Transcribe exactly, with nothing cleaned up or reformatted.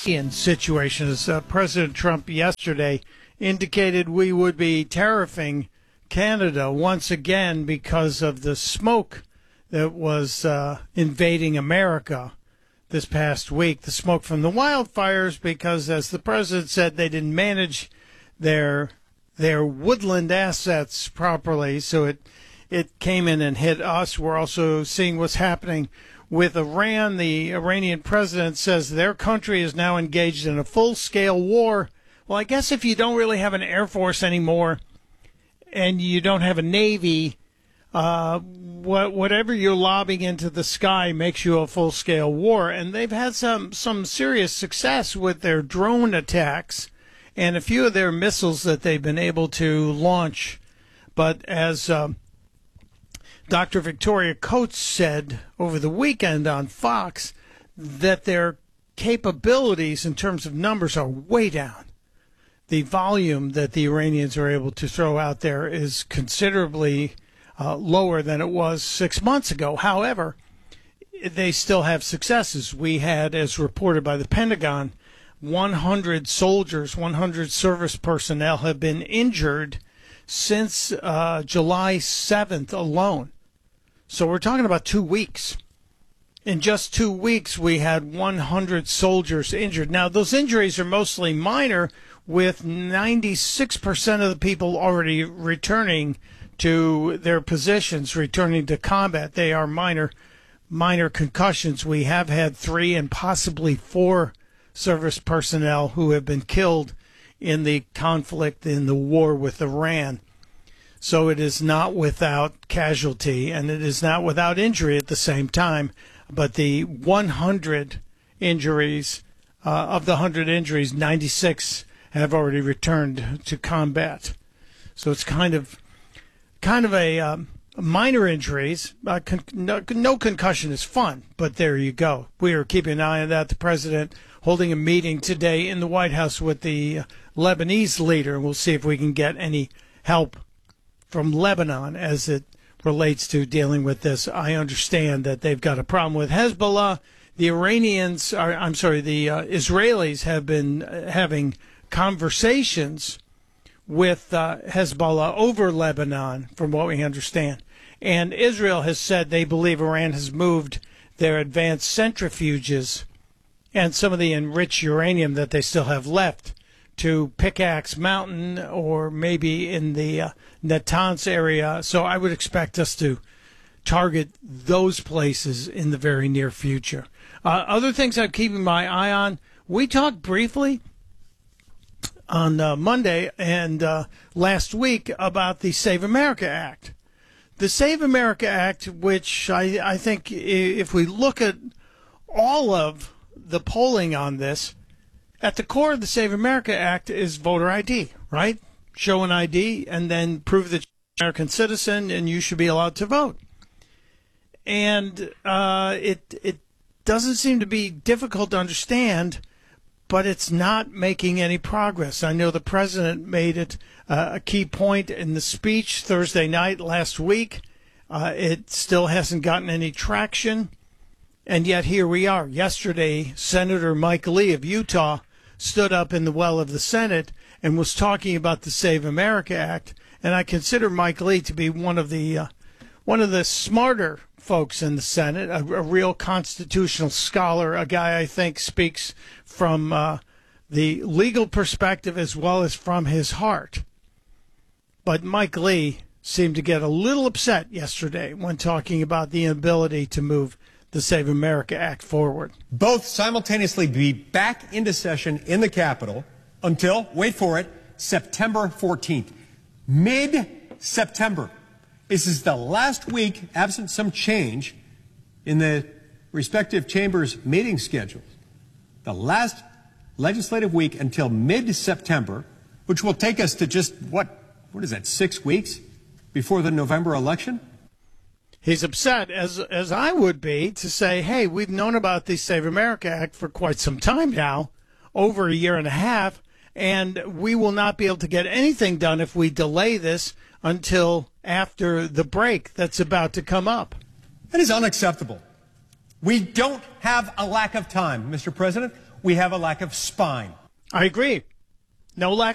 In situations, uh, President Trump yesterday indicated we would be tariffing Canada once again because of the smoke that was uh, invading America this past week. The smoke from the wildfires, because as the president said, they didn't manage their their woodland assets properly, so it it came in and hit us. We're also seeing what's happening with Iran. The Iranian president says their country is now engaged in a full-scale war. Well, I guess if you don't really have an air force anymore and you don't have a navy, uh, what, whatever you're lobbing into the sky makes you a full-scale war. And they've had some, some serious success with their drone attacks and a few of their missiles that they've been able to launch. But as um, Doctor Victoria Coates said over the weekend on Fox, that their capabilities in terms of numbers are way down. The volume that the Iranians are able to throw out there is considerably uh, lower than it was six months ago. However, they still have successes. We had, as reported by the Pentagon, one hundred soldiers, one hundred service personnel have been injured since uh, July seventh alone. So we're talking about two weeks. In just two weeks, we had one hundred soldiers injured. Now, those injuries are mostly minor, with ninety-six percent of the people already returning to their positions, returning to combat. They are minor, minor concussions. We have had three and possibly four service personnel who have been killed in the conflict, in the war with Iran. So it is not without casualty, and it is not without injury at the same time. But the one hundred injuries, uh, of the one hundred injuries, ninety-six have already returned to combat. So it's kind of kind of a um, minor injuries. Uh, con- no, no concussion is fun, but there you go. We are keeping an eye on that. The president holding a meeting today in the White House with the uh, Lebanese leader, and we'll see if we can get any help from Lebanon as it relates to dealing with this. I understand that they've got a problem with Hezbollah. The Iranians, are, I'm sorry, the uh, Israelis have been uh, having conversations with uh, Hezbollah over Lebanon, from what we understand. And Israel has said they believe Iran has moved their advanced centrifuges and some of the enriched uranium that they still have left to Pickaxe Mountain or maybe in the uh, Natanz area. So I would expect us to target those places in the very near future. Uh, other things I'm keeping my eye on, we talked briefly on uh, Monday and uh, last week about the Save America Act. The Save America Act, which I, I think if we look at all of the polling on this, at the core of the Save America Act is voter I D, right? Show an I D and then prove that you're an American citizen and you should be allowed to vote. And uh, it it doesn't seem to be difficult to understand, but it's not making any progress. I know the president made it uh, a key point in the speech Thursday night last week. Uh, it still hasn't gotten any traction. And yet here we are. Yesterday, Senator Mike Lee of Utah stood up in the well of the Senate and was talking about the Save America Act. And I consider Mike Lee to be one of the uh, one of the smarter folks in the Senate, a, a real constitutional scholar, a guy I think speaks from uh, the legal perspective as well as from his heart. But Mike Lee seemed to get a little upset yesterday when talking about the inability to move the Save America Act forward. Both simultaneously be back into session in the Capitol until, wait for it, September fourteenth. Mid-September. This is the last week, absent some change in the respective chambers' meeting schedules. The last legislative week until mid-September, which will take us to just, what, what is that, six weeks before the November election? He's upset, as as I would be, to say, hey, we've known about the Save America Act for quite some time now, over a year and a half, and we will not be able to get anything done if we delay this until after the break that's about to come up. That is unacceptable. We don't have a lack of time, Mister President. We have a lack of spine. I agree. No lack